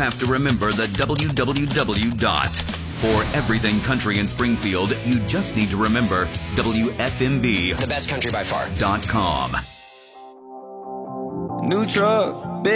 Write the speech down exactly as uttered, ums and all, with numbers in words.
have to remember the w w w dot. For everything country in Springfield, you just need to remember W F M B. The best country by far. Dot com. New truck.